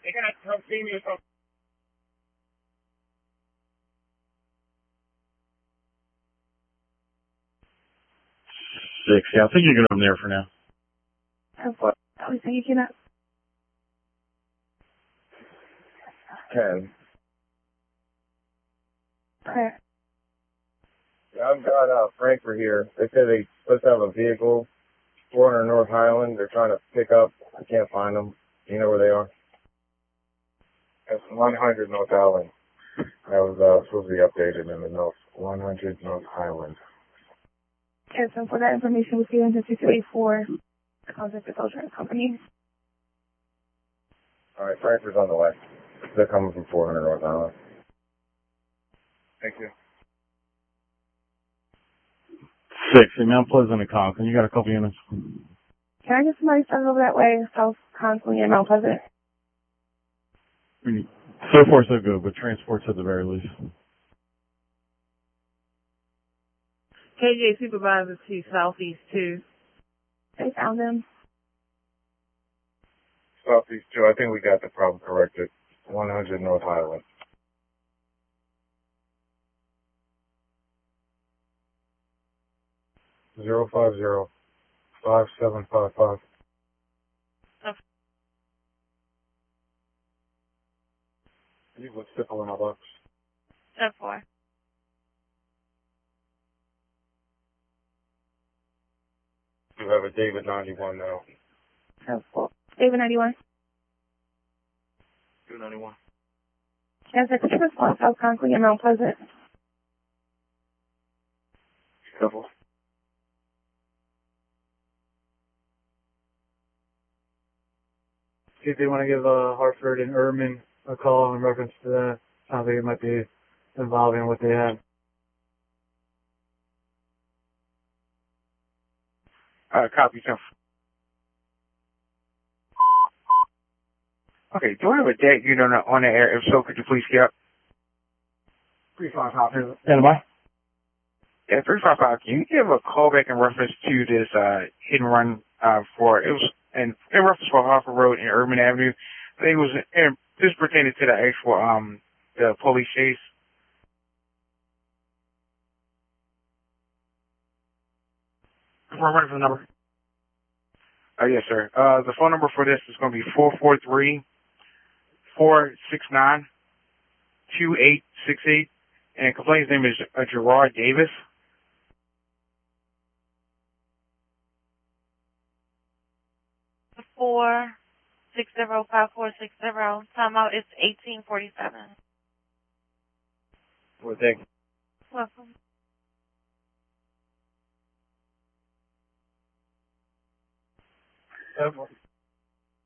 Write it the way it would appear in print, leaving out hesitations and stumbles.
They gotta come see me or something. 6. Yeah, I think you're good on there for now. 10-4. I was thinking that. 10. Okay. Yeah, I've got Frankfurt here. They said they supposed to have a vehicle, 400 North Highland. They're trying to pick up. I can't find them. Do you know where they are? That's 100 North Highland. That was supposed to be updated in the notes. 100 North Highland. Okay, so for that information, we'll see you in 5284. Contact the insurance company. All right, Frankfurt's on the way. They're coming from 400 North Highland. Thank you. 6. In Mount Pleasant and Conklin. You got a couple units. Can I get somebody started over that way? South Conklin and Mount Pleasant. So far, so good, but transport's at the very least. KJ Supervisor to Southeast 2. They found him. Southeast 2, I think we got the problem corrected. 100 North Highland. Zero 50 5755. You would stickle in my box. 10-4. You have a David 91 now. 10-4. David 91. 291. Yes, I could you respond South Conklin and Mount Pleasant? Couple. See if they want to give Hartford and Erdman a call in reference to that. Sounds like it might be involving what they have. Copy, 10. Okay, do I have a debt unit on the air? If so, could you please get up? 355. Stand by. Yeah, 355. Can you give a call back in reference to this hit and run in reference for Hartford Road and Urban Avenue? I think it was this pertaining to the actual the police chase. Reference number. Yes, sir. The phone number for this is going to be 443-469-2868, and the complaint's name is Gerard Davis. 460-5460. Timeout is 1847. Well, thank you. Welcome.